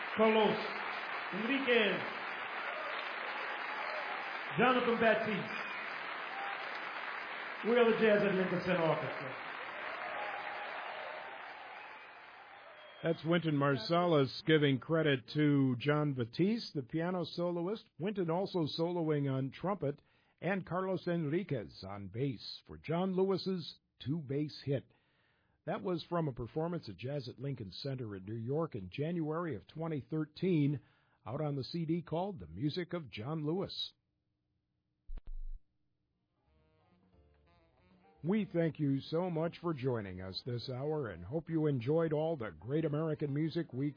Carlos Enriquez, Jonathan Baptiste. We are the Jazz at Lincoln Center Orchestra. That's Wynton Marsalis giving credit to John Batiste, the piano soloist. Wynton also soloing on trumpet, and Carlos Enriquez on bass for John Lewis's two-bass hit. That was from a performance at Jazz at Lincoln Center in New York in January of 2013, out on the CD called The Music of John Lewis. We thank you so much for joining us this hour and hope you enjoyed all the great American music we